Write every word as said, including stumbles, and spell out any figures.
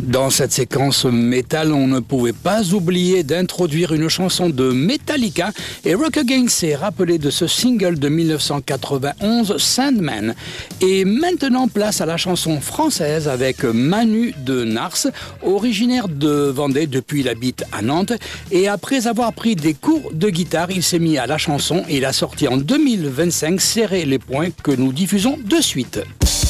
Dans cette séquence métal, on ne pouvait pas oublier d'introduire une chanson de Metallica et Rock Again s'est rappelé de ce single de dix-neuf cent quatre-vingt-onze, Sandman. Et maintenant, place à la chanson française avec Manu de Nars, originaire de Vendée, depuis il habite à Nantes. Et après avoir pris des cours de guitare, il s'est mis à la chanson et il a sorti en deux mille vingt-cinq Serrer les poings que nous diffusons de suite.